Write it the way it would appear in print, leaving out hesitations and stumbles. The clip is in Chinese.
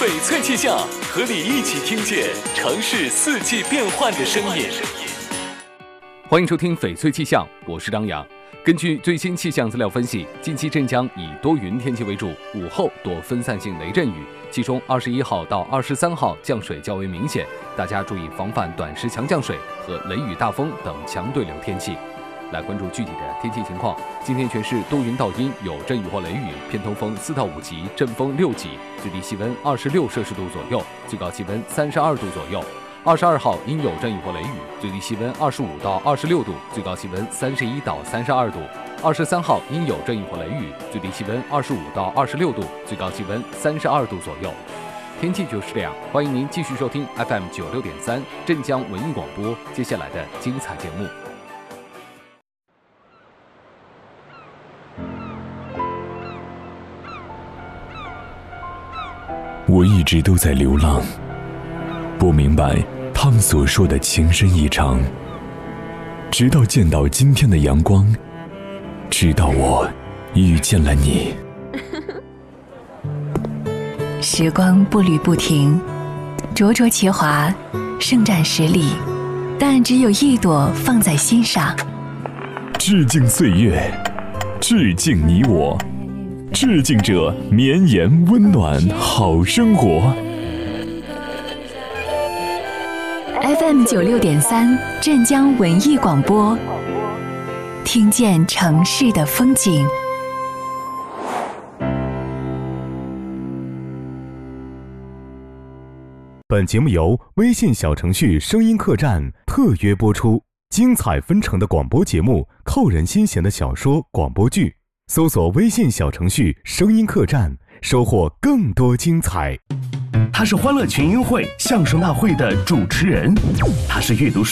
翡翠气象，和你一起听见城市四季变换的声音。欢迎收听翡翠气象，我是张扬。根据最新气象资料分析，近期镇江以多云天气为主，午后多分散性雷阵雨，其中21号到23号降水较为明显，大家注意防范短时强降水和雷雨大风等强对流天气。来关注具体的天气情况。今天全市多云到阴，有阵雨或雷雨，偏东风4到5级，阵风6级，最低气温26摄氏度左右，最高气温32度左右。22号阴有阵雨或雷雨，最低气温25到26度，最高气温31到32度。23号阴有阵雨或雷雨，最低气温25到26度，最高气温32度左右。天气就是这样，欢迎您继续收听 FM 96.3镇江文艺广播接下来的精彩节目。 我一直都在流浪，不明白他们所说的情深意长，直到见到今天的阳光，直到我遇见了你。 时光步履不停，灼灼其华，盛展10里，但只有一朵放在心上。 致敬岁月，致敬你我，致敬这绵延温暖好生活。 FM 96.3镇江文艺广播，听见城市的风景。 本节目由微信小程序声音客栈特约播出，精彩纷呈的广播节目，扣人心弦的小说广播剧，搜索微信小程序声音客栈，收获更多精彩。 他是欢乐群英会相声大会的主持人，他是阅读